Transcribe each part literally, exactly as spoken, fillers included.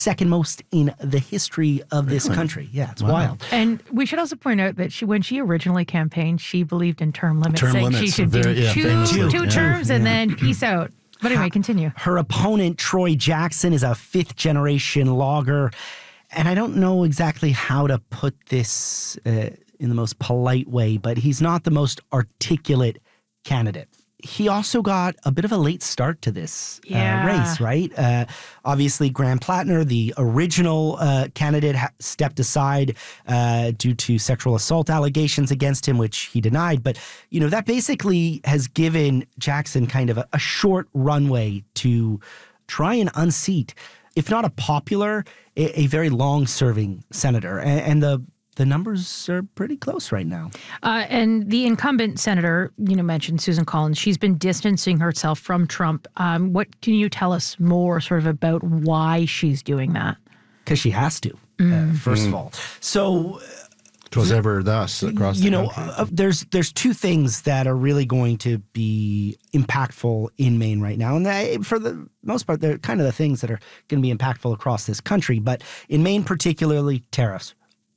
second most in the history of this Really? country. Yeah, it's Wow. wild. And we should also point out that she, when she originally campaigned, she believed in term limits, Term saying limits, she should very- do yeah, two, famously. two Yeah. terms and Yeah. then peace out. But anyway, continue. Her opponent, Troy Jackson, is a fifth-generation logger. And I don't know exactly how to put this uh, in the most polite way, but he's not the most articulate candidate. He also got a bit of a late start to this Yeah. uh, race, right? Uh, obviously, Graham Plattner, the original uh, candidate, ha- stepped aside uh, due to sexual assault allegations against him, which he denied. But, you know, that basically has given Jackson kind of a, a short runway to try and unseat, if not a popular, a, a very long-serving senator. And, and the The numbers are pretty close right now. Uh, and the incumbent senator, you know, mentioned Susan Collins. She's been distancing herself from Trump. Um, what can you tell us more sort of about why she's doing that? Because she has to, uh, first of all. So, Twas ever thus across the you know, country. uh, there's there's two things that are really going to be impactful in Maine right now. And they, for the most part, they're kind of the things that are going to be impactful across this country. But in Maine particularly, tariffs.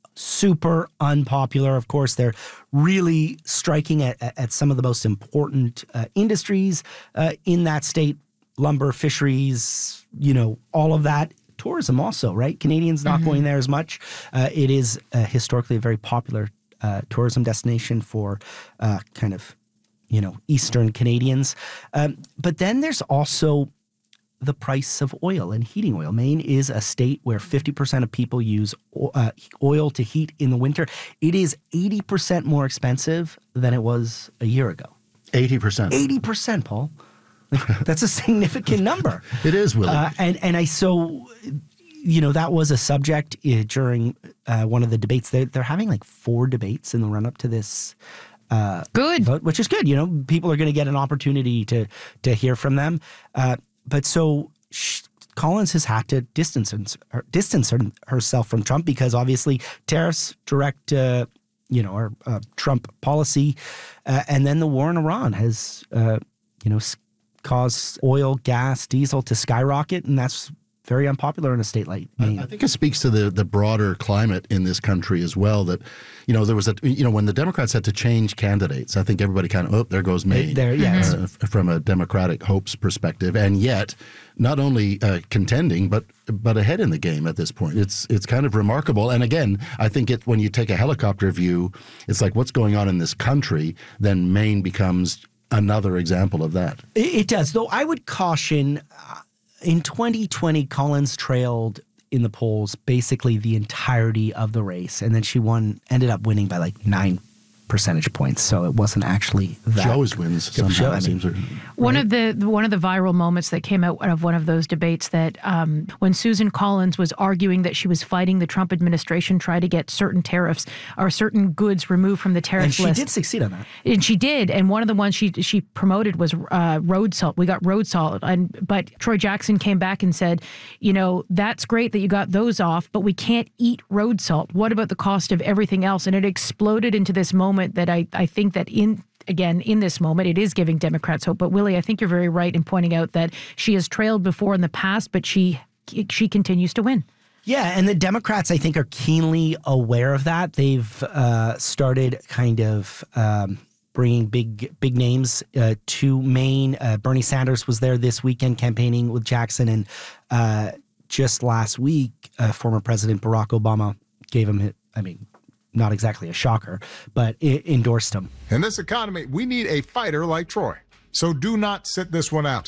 Super unpopular. Of course, they're really striking at, at some of the most important uh, industries uh, in that state. Lumber, fisheries, you know, all of that. Tourism also, right? Canadians not Mm-hmm. going there as much. Uh, it is uh, historically a very popular uh, tourism destination for uh, kind of, you know, Eastern Canadians. Um, but then there's also the price of oil and heating oil. Maine is a state where fifty percent of people use uh, oil to heat in the winter. It is eighty percent more expensive than it was a year ago. eighty percent. eighty percent, Paul. That's a significant number. It is, Willie. Uh, and, and I, so, you know, that was a subject uh, during uh, one of the debates. They're, they're having like four debates in the run up to this uh, Good. vote, which is good. You know, people are going to get an opportunity to, to hear from them. Uh, But so sh- Collins has had to distance her, distance her, herself from Trump because obviously tariffs direct, uh, you know, our uh, Trump policy, uh, and then the war in Iran has, uh, you know, s- caused oil, gas, diesel to skyrocket, and that's very unpopular in a state like Maine. I think it speaks to the the broader climate in this country as well. That, you know, there was a, you know, when the Democrats had to change candidates, I think everybody kind of, oh, there goes Maine. There, yes. uh, from a Democratic hopes perspective, and yet not only uh, contending, but but ahead in the game at this point. It's it's kind of remarkable. And again, I think it when you take a helicopter view, it's like what's going on in this country. Then Maine becomes another example of that. It, it does, though. I would caution. Uh, In twenty twenty, Collins trailed in the polls basically the entirety of the race, and then she won, ended up winning by like nine percentage points. So it wasn't actually that. She always wins somehow. Joe, I it mean, seems like. One of the one of the viral moments that came out of one of those debates that um, when Susan Collins was arguing that she was fighting the Trump administration try to get certain tariffs or certain goods removed from the tariff And she list. did succeed on that. And she did, and one of the ones she she promoted was uh, road salt. We got road salt, and but Troy Jackson came back and said, you know, that's great that you got those off, but we can't eat road salt. What about the cost of everything else? And it exploded into this moment that I I think that in. Again, in this moment, it is giving Democrats hope. But Willie, I think you're very right in pointing out that she has trailed before in the past, but she she continues to win. Yeah, and the Democrats, I think, are keenly aware of that. They've uh, started kind of um, bringing big big names uh, to Maine. Uh, Bernie Sanders was there this weekend campaigning with Jackson, and uh, just last week, uh, former President Barack Obama gave him, I mean, not exactly a shocker, but it endorsed him. In this economy, we need a fighter like Troy. So do not sit this one out.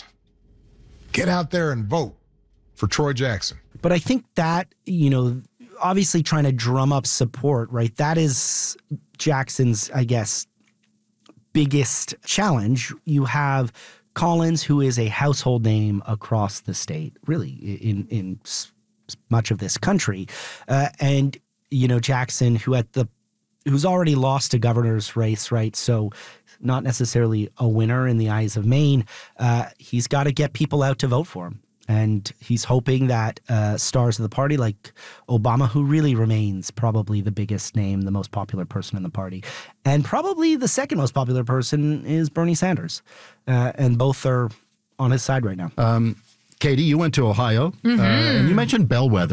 Get out there and vote for Troy Jackson. But I think that, you know, obviously trying to drum up support, right? That is Jackson's, I guess, biggest challenge. You have Collins, who is a household name across the state, really, in, in much of this country. Uh, and you know, Jackson, who at the who's already lost a governor's race, right? So not necessarily a winner in the eyes of Maine. Uh, he's got to get people out to vote for him. And he's hoping that uh, stars of the party like Obama, who really remains probably the biggest name, the most popular person in the party, and probably the second most popular person is Bernie Sanders. Uh, and both are on his side right now. Um, Katie, you went to Ohio, Mm-hmm. uh, and you mentioned Bellwether.